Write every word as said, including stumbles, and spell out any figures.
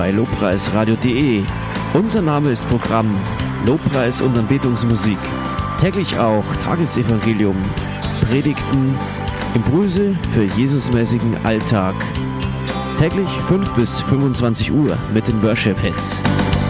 bei lobpreisradio punkt de. Unser Name ist Programm Lobpreis und Anbetungsmusik. Täglich auch Tagesevangelium, Predigten, Impulse für Jesusmäßigen Alltag. Täglich fünf bis fünfundzwanzig Uhr mit den Worship Hits.